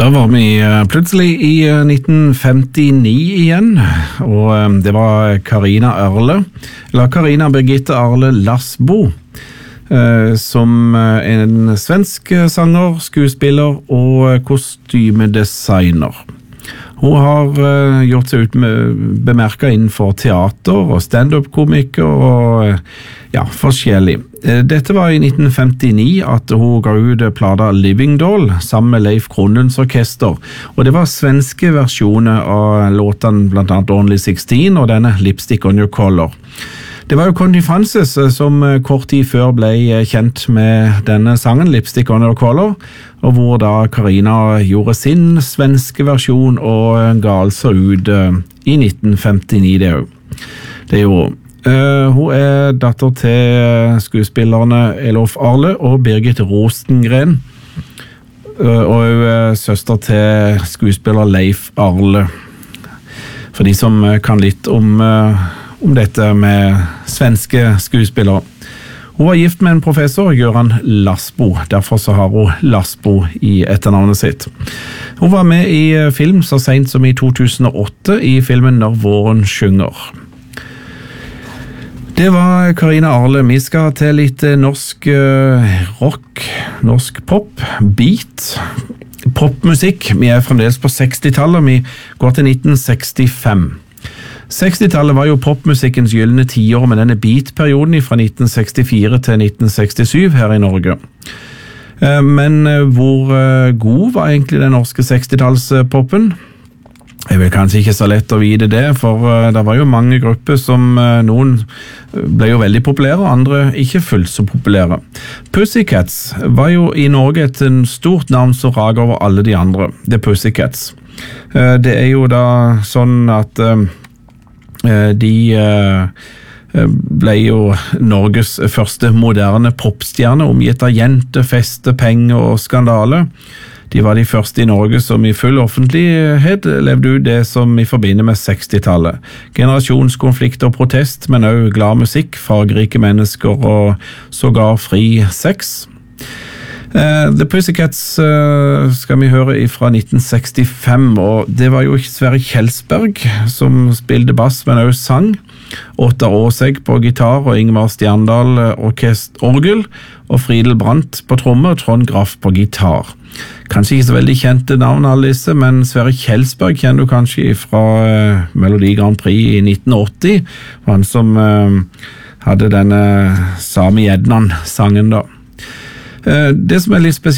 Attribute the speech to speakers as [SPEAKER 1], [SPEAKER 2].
[SPEAKER 1] Da var vi plutselig i 1959 igjen, og det var Carina Birgitte Arle Lasbo, som en svensk sanger, skuespiller og kostymedesigner. Hun har gjort seg bemerket innenfor teater og stand-up-komiker og forskjellig. Dette var i 1959 at hun ga ut plata Living Doll sammen med Leif Kronlunds orkester, og det var svenske versjoner av låtene blant annet Only 16 og denne Lipstick on Your Collar. Det var jo Conny Francis som kort tid før ble kjent med denne sangen, Lipstick on Your Collar, og hvor da Carina gjorde sin svenske versjon og ga altså ut i 1959 det jo. Hun er datter til skuespillerne Elof Arle og Birgit Rostengren, og søster til skuespiller Leif Arle. For de som kan litt om dette med svenske skuespillere. Hun var gift med en professor, Göran Lasbo, derfor så har hun Lasbo i etternavnet sitt. Hun var med i film så sent som i 2008 i filmen Når våren synger. Det var Carina Arle. Vi skal til litt norsk rock, norsk pop, beat, popmusikk. Vi er fremdeles på 60-tallet, vi går til 1965. 60-tallet var jo popmusikkens gyllene tiår med denne beat-perioden fra 1964 til 1967 her i Norge. Men hvor god var egentlig den norske 60-tallspoppen? Det er vel kanskje ikke så lett å vite det, for det var jo mange grupper som noen ble jo veldig populære, andre ikke fullt så populære. Pussycats var jo i Norge et stort navn som rager over alle de andre, The Pussycats. Det er jo da sånn at de ble jo Norges første moderne popstjerne, omgitt av jente, feste, penger og skandale. De var de første i Norge som i full offentlighet levde ut det som vi forbinder med 60-tallet. Generasjonskonflikt og protest, men også glad musikk, fargerike mennesker og sågar fri sex. The Pussycats skal vi høre fra 1965, og det var jo Sverre Kjelsberg som spilte bass, men også sang. Ottar Åsegg på gitar og Ingmar Stjerndahl orgel, og Fridel Brandt på trommer og Trond Graff på gitar. Kanskje ikke så veldig kjente navn alle disse, men Sverre Kjelsberg kjenner du kanskje fra Melodi Grand Prix i 1980, han som hadde denne Sami Ednan-sangen da. Det som er litt spesielt